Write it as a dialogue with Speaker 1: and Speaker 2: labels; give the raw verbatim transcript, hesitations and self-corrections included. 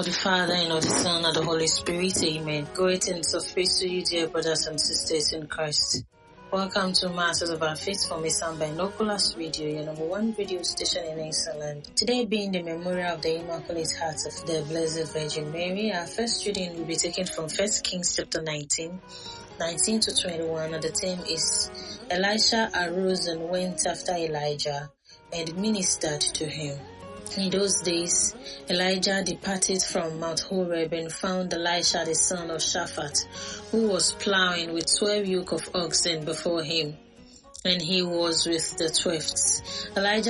Speaker 1: the Father, and of the Son, and of the Holy Spirit. Amen. Greetings of peace to you, dear brothers and sisters in Christ. Welcome to Masters of Our Faith from Isan Binoculars Radio, your number one radio station in Iceland. Today being the memorial of the Immaculate Heart of the Blessed Virgin Mary, our first reading will be taken from First Kings chapter nineteen, nineteen to twenty-one, and the theme is Elisha arose and went after Elijah and ministered to him. In those days, Elijah departed from Mount Horeb and found Elisha the son of Shaphat, who was plowing with twelve yoke of oxen before him, and he was with the twelfth. Elijah